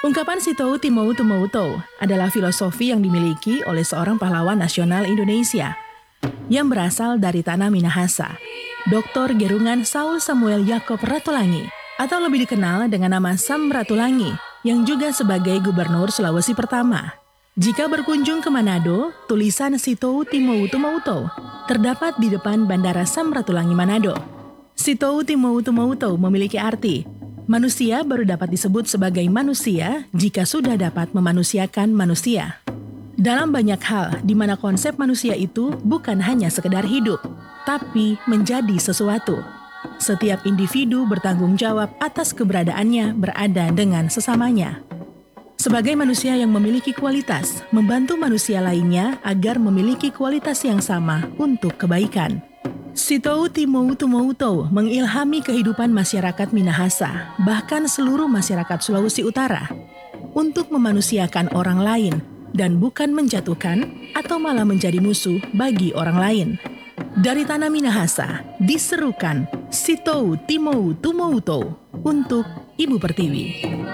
Ungkapan Sitou Timou Tumoutou adalah filosofi yang dimiliki oleh seorang pahlawan nasional Indonesia yang berasal dari tanah Minahasa, Dr. Gerungan Saul Samuel Yakob Ratulangi, atau lebih dikenal dengan nama Sam Ratulangi, yang juga sebagai Gubernur Sulawesi Pertama. Jika berkunjung ke Manado, tulisan Sitou Timou Tumoutou terdapat di depan Bandara Sam Ratulangi Manado. Sitou Timou Tumoutou memiliki arti manusia baru dapat disebut sebagai manusia jika sudah dapat memanusiakan manusia. Dalam banyak hal di mana konsep manusia itu bukan hanya sekedar hidup, tapi menjadi sesuatu. Setiap individu bertanggung jawab atas keberadaannya berada dengan sesamanya. Sebagai manusia yang memiliki kualitas, membantu manusia lainnya agar memiliki kualitas yang sama untuk kebaikan. Sitou Timou Tumoutou mengilhami kehidupan masyarakat Minahasa, bahkan seluruh masyarakat Sulawesi Utara, untuk memanusiakan orang lain dan bukan menjatuhkan atau malah menjadi musuh bagi orang lain. Dari tanah Minahasa, diserukan Sitou Timou Tumoutou untuk Ibu Pertiwi.